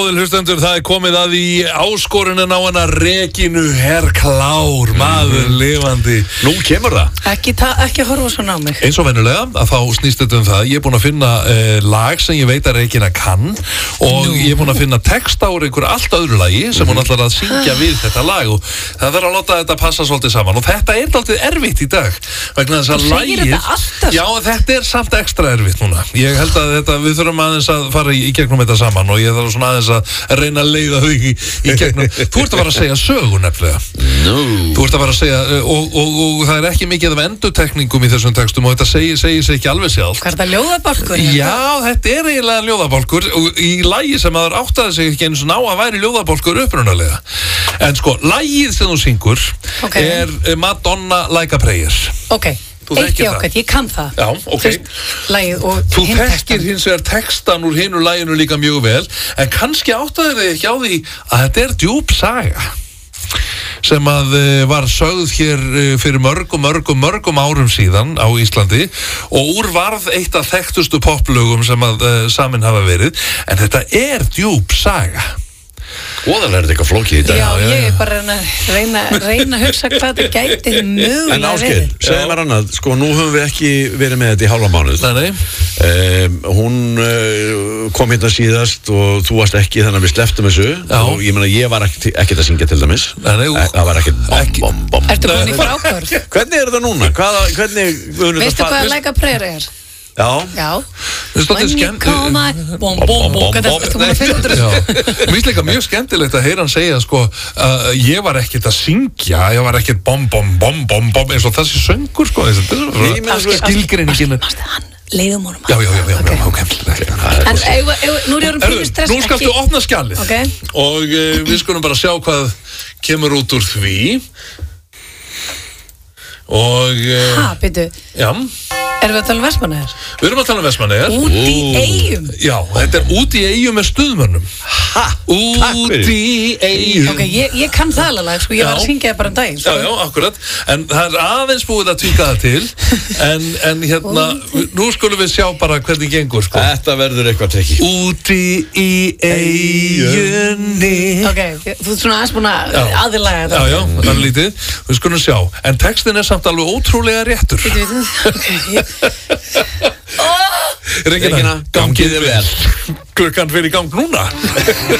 Hlustendur, það komið að í áskorunin á hana Regínu Klár, maður lifandi. Nú kemur það. Ekki horfa svona á mig. Eins og venjulega, að þá snýst þetta það. Ég er búin að finna lag sem ég veit að Regína kann og ég er búin að finna text á einhver allt öðru lagi sem hún ætlar að syngja við þetta lag og það þarf að láta þetta passa svolítið saman og þetta er dálítið erfitt í dag vegna þess að lagið, já þetta er samt ekstra erfitt núna. Ég held að við þurfum aðeins að fara í gegnum þetta saman og ég þarf svona aðeins að reyna að leiða þau í gegnum. Þú ert að fara að segja sögu nefnilega. Þú ert að fara að segja og það er ekki mikið af endurtekningum í þessum textum og þetta segir sig ekki alveg sjálf. Hvað er þetta, ljóðabálkur? Já, þetta er eiginlega ljóðabálkur og í lagi sem maður áttaði sig ekki eins og ná að væri ljóðabálkur upprunalega. En sko, lagið sem þú syngur er Madonna Like a Prayer. Ok. Eitt í okkar, ég kann það. Já, ok. Lagið og þú þekkir hins vegar textan úr hinu laginu líka mjög vel, en kannski áttaðu þig ekki á því að þetta er djúp saga sem að var sögð hér fyrir mörgum árum síðan á Íslandi og úr varð eitt af þekktustu poplögum sem að samin hafa verið, en þetta er djúp saga. Óðan er þetta eitthvað flókið í dag. Já, ég er bara að reyna að hugsa hvað þetta gæti mögulega En Ásgeir, segðu mér annað, sko, nú höfum við ekki verið með þetta í hálfa mánuð. Nei. Hún kom hérna síðast og þú varst ekki, þannig að við slepptum þessu. Og ég meina, ég var ekkert að syngja til dæmis. Nei. Það var ekkert bom. Ertu búin í frákvörð? Hvernig er þetta núna? Veistu hvað Like a Prayer er? Já. When you call my bom. Þú múin að finna þetta. Mér finnst líka mjög skemmtilegt að heyra hann segja sko, ég var ekkert að syngja, ég var ekkert bom eins og þessi söngur sko. Skilgreiningin leiðum honum. Já, ok. En nú er ég orðin pínu stress. Nú skaltu opna skjalið og við skulum bara sjá hvað kemur út úr því. Og byrju. Já. Erum við að tala um Vestmannaeyjar? Við erum að tala um Vestmannaeyjar. Út í Eyjum? Já, þetta er út í Eyjum með stuðmönnum. Út í Eyjum. Ok, ég kann það alveg, sko, ég var að syngja það bara daginn. Já, akkurat. En það er aðeins búið að tvíka það til. En hérna, nú skulum við sjá bara hvernig gengur, sko. Þetta verður eitthvað trikki. Úti í Eyjunni. Ok, þú ert svona aðeins búin að aðlaga þetta. Já, það er lítið. Við skulum sjá. En textin er samt alveg ótrúlega réttur. Regína, gangið þið vel. Klukkan fyrir í gang núna.